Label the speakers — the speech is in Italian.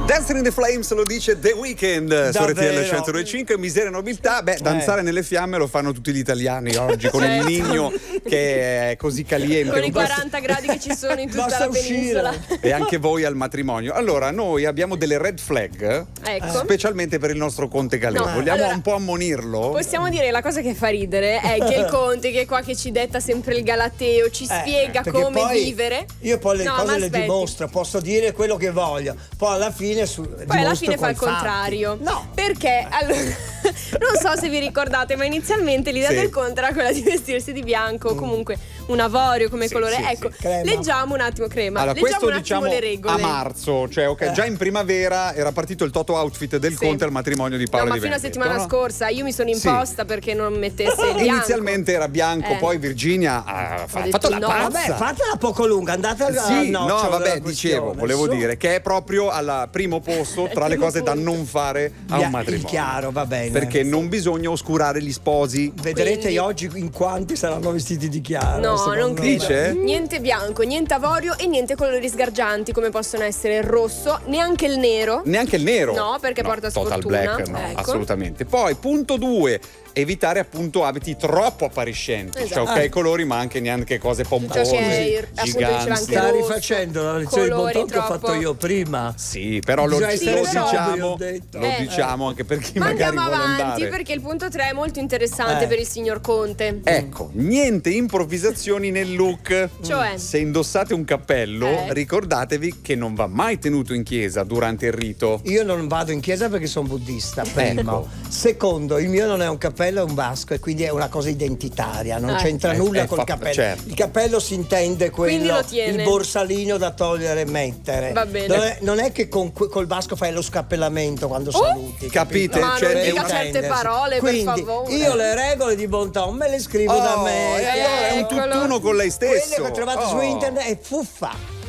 Speaker 1: Dancing in the Flames lo dice The Weeknd su RTL
Speaker 2: Davvero?
Speaker 1: 105. Miseria e nobiltà. Beh, danzare nelle fiamme lo fanno tutti gli italiani oggi con il Niño che è così caliente.
Speaker 3: Con i 40 gradi che ci sono in tutta
Speaker 2: Basta
Speaker 3: la penisola.
Speaker 2: uscire.
Speaker 1: E anche voi al matrimonio. Allora, noi abbiamo delle red flag,
Speaker 3: Ecco.
Speaker 1: specialmente per il nostro Conte Calè.
Speaker 3: No,
Speaker 1: Vogliamo
Speaker 3: allora,
Speaker 1: un po' ammonirlo?
Speaker 3: Possiamo dire che la cosa che fa ridere è che il Conte, che è qua che ci detta sempre il galateo, ci spiega
Speaker 2: Perché
Speaker 3: come
Speaker 2: poi
Speaker 3: vivere.
Speaker 2: Io poi le
Speaker 3: No,
Speaker 2: cose
Speaker 3: ma
Speaker 2: le
Speaker 3: aspetti.
Speaker 2: dimostro, posso dire quello che voglio. Poi alla fine
Speaker 3: Poi alla fine fa il contrario.
Speaker 2: No.
Speaker 3: Perché allora, non so se vi ricordate, ma inizialmente l'idea
Speaker 1: Sì.
Speaker 3: del Conte era quella di vestirsi di bianco, o comunque un avorio come
Speaker 1: Sì,
Speaker 3: colore.
Speaker 1: sì,
Speaker 3: Ecco,
Speaker 1: sì.
Speaker 2: Crema.
Speaker 3: leggiamo un attimo crema.
Speaker 1: Allora,
Speaker 3: leggiamo
Speaker 1: questo
Speaker 3: un attimo
Speaker 1: diciamo
Speaker 3: le regole.
Speaker 1: a marzo, cioè ok, già in primavera era partito il toto outfit del
Speaker 3: Sì.
Speaker 1: Conte al matrimonio di Paola
Speaker 3: No, ma
Speaker 1: Di
Speaker 3: fino a
Speaker 1: Benedetto,
Speaker 3: settimana
Speaker 1: no?
Speaker 3: scorsa io mi sono
Speaker 1: Sì.
Speaker 3: imposta perché non mettesse il bianco.
Speaker 1: Inizialmente era bianco, poi Virginia ha
Speaker 3: detto
Speaker 1: fatto la
Speaker 3: no.
Speaker 1: pazza.
Speaker 2: Vabbè, fatela poco lunga, andate al
Speaker 1: Sì, no,
Speaker 2: nocciolo
Speaker 1: vabbè,
Speaker 2: della questione,
Speaker 1: dicevo, volevo
Speaker 2: su.
Speaker 1: dire che è proprio al primo posto tra le
Speaker 3: primo
Speaker 1: cose da
Speaker 3: punto.
Speaker 1: non fare a
Speaker 2: Il
Speaker 1: un matrimonio.
Speaker 2: chiaro, va bene.
Speaker 1: Perché non bisogna oscurare gli sposi.
Speaker 2: Vedrete
Speaker 3: Quindi-
Speaker 2: oggi in quanti saranno vestiti di chiaro.
Speaker 3: No,
Speaker 2: secondo
Speaker 3: non
Speaker 2: me.
Speaker 3: credo.
Speaker 1: Dice?
Speaker 3: Niente bianco, niente avorio e niente colori sgargianti come possono essere il rosso, neanche il nero.
Speaker 1: Neanche il nero.
Speaker 3: No, perché porta
Speaker 1: Total
Speaker 3: sfortuna.
Speaker 1: black, no,
Speaker 3: Ecco.
Speaker 1: assolutamente. Poi, punto 2, evitare appunto abiti troppo appariscenti.
Speaker 3: Esatto.
Speaker 1: Cioè, ok, colori, ma anche neanche cose pompose,
Speaker 3: Cioè, appunto, diceva
Speaker 1: giganti.
Speaker 3: anche
Speaker 2: Sta
Speaker 3: rosso,
Speaker 2: rifacendo la lezione di
Speaker 3: colori
Speaker 2: Bonton che ho
Speaker 3: troppo.
Speaker 2: fatto io prima.
Speaker 1: Sì, però lo,
Speaker 2: Bisogna
Speaker 3: essere
Speaker 1: diciamo,
Speaker 2: sobri, ho detto.
Speaker 1: lo diciamo anche per chi
Speaker 3: Ma
Speaker 1: magari
Speaker 3: andiamo
Speaker 1: vuole
Speaker 3: avanti
Speaker 1: andare.
Speaker 3: perché il punto 3 è molto interessante per il signor Conte.
Speaker 1: Ecco, niente improvvisazioni nel look.
Speaker 3: Cioè?
Speaker 1: Se indossate un cappello, ricordatevi che non va mai tenuto in chiesa durante il rito.
Speaker 2: Io non vado in chiesa perché sono buddista, primo.
Speaker 1: Ecco.
Speaker 2: Secondo, il mio non è un cappello, è un basco e quindi è una cosa identitaria, non c'entra nulla col cappello.
Speaker 1: certo.
Speaker 2: Il cappello si intende
Speaker 3: Quindi
Speaker 2: quello,
Speaker 3: lo tiene.
Speaker 2: il borsalino da togliere e mettere.
Speaker 3: Va bene.
Speaker 2: Non è che col basco fai lo scappellamento quando saluti.
Speaker 1: Capite?
Speaker 3: Ma
Speaker 1: Cioè,
Speaker 3: non
Speaker 1: è
Speaker 3: dica
Speaker 1: una-
Speaker 3: certe parole,
Speaker 2: Quindi,
Speaker 3: per favore.
Speaker 2: io le regole di Bonton me le scrivo da me.
Speaker 1: e allora è un
Speaker 3: Eccolo.
Speaker 1: tutt'uno con lei
Speaker 2: Quelle
Speaker 1: stesso.
Speaker 2: che trovate su
Speaker 1: Oh.
Speaker 2: internet è fuffa.